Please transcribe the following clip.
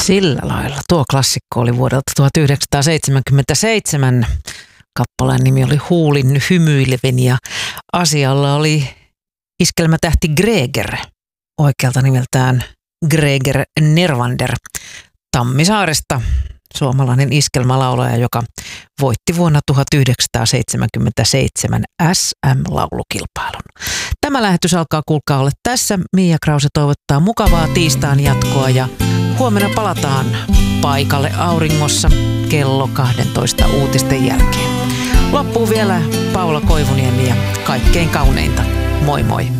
Sillä lailla. Tuo klassikko oli vuodelta 1977. Kappaleen nimi oli Huulin hymyilevin ja asialla oli iskelmätähti Greger, oikealta nimeltään Greger Nervander Tammisaaresta, suomalainen iskelmälaulaja, joka voitti vuonna 1977 SM-laulukilpailun. Tämä lähetys alkaa kuulkaa olla tässä. Mia Krause toivottaa mukavaa tiistain jatkoa ja huomenna palataan paikalle auringossa kello 12 uutisten jälkeen. Loppuu vielä Paula Koivuniemi ja kaikkein kauneinta. Moi moi!